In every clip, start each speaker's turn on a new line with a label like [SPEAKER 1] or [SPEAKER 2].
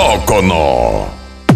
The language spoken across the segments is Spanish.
[SPEAKER 1] Chocono.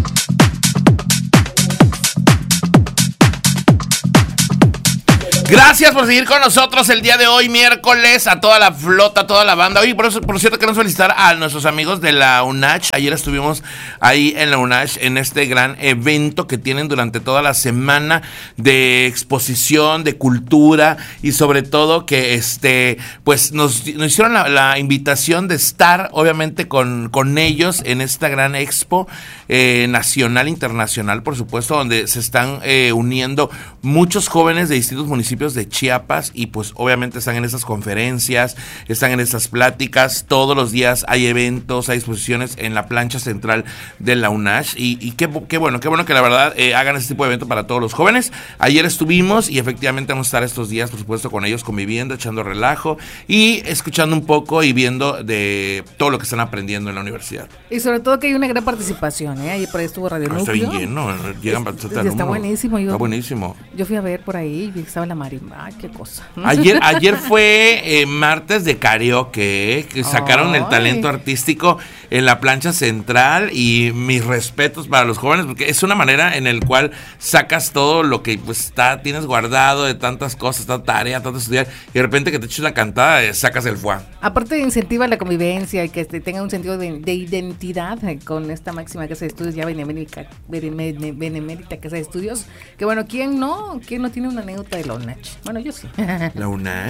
[SPEAKER 1] Gracias por seguir con nosotros el día de hoy, miércoles, a toda la flota, a toda la banda. Oye, por cierto, queremos felicitar a nuestros amigos de la UNACH. Ayer estuvimos ahí en la UNACH en este gran evento que tienen durante toda la semana de exposición, de cultura y sobre todo que pues nos hicieron la invitación de estar obviamente con ellos en esta gran expo nacional, internacional, por supuesto, donde se están uniendo muchos jóvenes de distintos municipios de Chiapas y pues obviamente están en estas conferencias, están en estas pláticas, todos los días hay eventos, hay exposiciones en la plancha central de la UNACH y qué bueno que la verdad hagan este tipo de evento para todos los jóvenes. Ayer estuvimos y efectivamente vamos a estar estos días, por supuesto, con ellos conviviendo, echando relajo y escuchando un poco y viendo de todo lo que están aprendiendo en la universidad.
[SPEAKER 2] Y sobre todo que hay una gran participación, Ahí por ahí estuvo Radio Núcleo.
[SPEAKER 1] Está bien lleno, llegan
[SPEAKER 2] está buenísimo.
[SPEAKER 1] Está buenísimo.
[SPEAKER 2] Yo fui a ver por ahí y estaba la marimba. Ay, qué cosa.
[SPEAKER 1] Ayer fue martes de karaoke, que sacaron el talento artístico en la plancha central y mis respetos para los jóvenes, porque es una manera en el cual sacas todo lo que pues tienes guardado de tantas cosas, tanta tarea, tanto estudiar, y de repente que te eches la cantada, sacas el fuá.
[SPEAKER 2] Aparte incentiva la convivencia y que tenga un sentido de identidad con esta máxima casa de estudios ya benemérita casa de estudios, que bueno, ¿quién no tiene una anécdota de la UNACH? Bueno, yo sí.
[SPEAKER 1] La UNACH.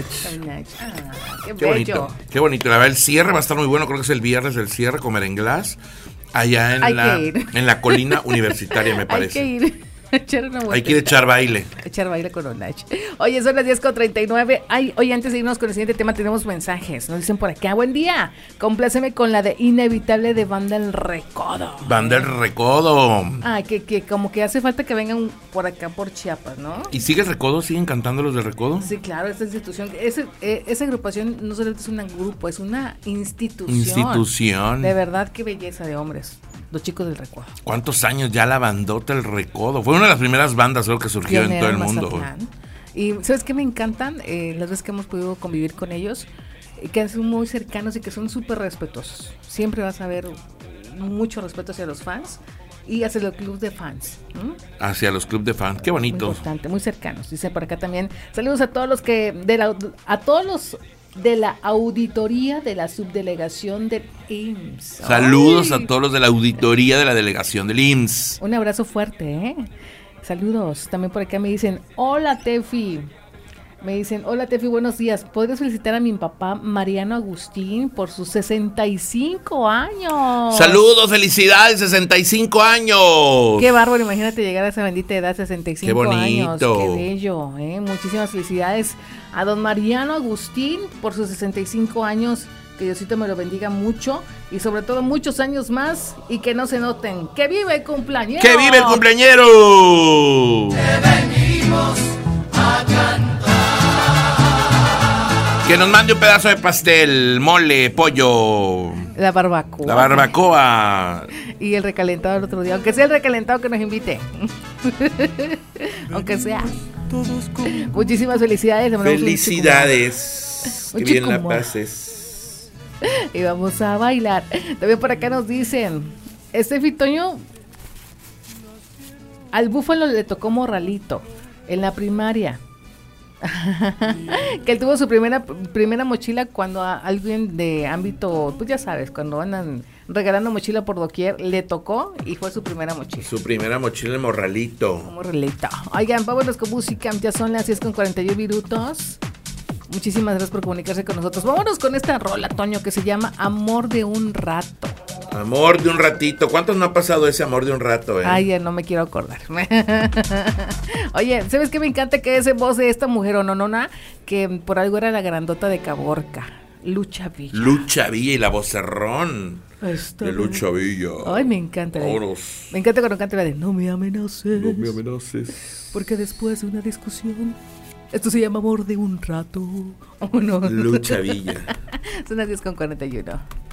[SPEAKER 2] Qué bello.
[SPEAKER 1] Bonito, qué bonito. La verdad, el cierre va a estar muy bueno, creo que es el viernes del cierre, comer en glass, allá en la colina universitaria, me parece.
[SPEAKER 2] Hay que ir.
[SPEAKER 1] Hay que ir a echar baile.
[SPEAKER 2] Echar baile con UNACH. Oye, son las 10:39. Oye, antes de irnos con el siguiente tema, tenemos mensajes. Nos dicen por acá, buen día. Compláceme con la de Inevitable de Banda El Recodo.
[SPEAKER 1] Banda El Recodo.
[SPEAKER 2] Que como que hace falta que vengan por acá, por Chiapas, ¿no?
[SPEAKER 1] ¿Y sigue el Recodo? ¿Siguen cantando los del Recodo?
[SPEAKER 2] Sí, claro, esta institución. Esa agrupación no solamente es un grupo, es una institución. De verdad, qué belleza de hombres. Los chicos del Recodo.
[SPEAKER 1] ¿Cuántos años ya la bandota El Recodo? Fue una de las primeras bandas, creo, que surgió en todo el mundo.
[SPEAKER 2] Y ¿sabes qué me encantan? Las veces que hemos podido convivir con ellos, que son muy cercanos y que son súper respetuosos. Siempre vas a ver mucho respeto hacia los fans y hacia los clubes de fans.
[SPEAKER 1] Hacia los clubes de fans, qué bonito.
[SPEAKER 2] Muy importante, muy cercanos. Dice por acá también, saludos a todos los de la auditoría de la subdelegación del IMSS.
[SPEAKER 1] Saludos a todos los de la auditoría de la delegación del IMSS.
[SPEAKER 2] Un abrazo fuerte, Saludos. También por acá me dicen, hola Tefi. Buenos días. ¿Podrías felicitar a mi papá Mariano Agustín por sus 65 años?
[SPEAKER 1] Saludos, felicidades, 65 años.
[SPEAKER 2] Qué bárbaro, imagínate llegar a esa bendita edad, 65
[SPEAKER 1] Qué bonito.
[SPEAKER 2] años. Qué bello, Muchísimas felicidades a don Mariano Agustín por sus 65 años. Que Diosito me lo bendiga mucho y sobre todo muchos años más y que no se noten. ¡Que vive el cumpleañero!
[SPEAKER 1] ¡Que vive el cumpleañero!
[SPEAKER 3] Te venimos a cantar.
[SPEAKER 1] Que nos mande un pedazo de pastel, mole, pollo.
[SPEAKER 2] La barbacoa.
[SPEAKER 1] La barbacoa.
[SPEAKER 2] Y el recalentado el otro día. Aunque sea el recalentado, que nos invite. Aunque sea. Muchísimas felicidades.
[SPEAKER 1] Felicidades. Que bien la pases.
[SPEAKER 2] Y vamos a bailar. También por acá nos dicen, Fitoño, al búfalo le tocó morralito en la primaria. Que él tuvo su primera mochila cuando a alguien de ámbito, pues ya sabes, cuando andan regalando mochila por doquier, le tocó y fue su primera mochila.
[SPEAKER 1] Su primera mochila de morralito.
[SPEAKER 2] Oigan, vámonos con música, ya son las 10:41 minutos. Muchísimas gracias por comunicarse con nosotros. Vámonos con esta rola, Toño, que se llama Amor de un Rato.
[SPEAKER 1] Amor de un ratito. ¿Cuántos no ha pasado ese amor de un rato,
[SPEAKER 2] Ay, ya no me quiero acordar. Oye, ¿sabes qué me encanta? Que es en voz de esta mujer ononona, que por algo era la grandota de Caborca, Lucha Villa.
[SPEAKER 1] Lucha Villa y la vocerrón de Lucha Villa.
[SPEAKER 2] Ay, me encanta. Me encanta cuando canta la de No me amenaces.
[SPEAKER 1] No me amenaces.
[SPEAKER 2] Porque después de una discusión, esto se llama amor de un rato. ¿O no?
[SPEAKER 1] Lucha Villa.
[SPEAKER 2] Son las 10:41.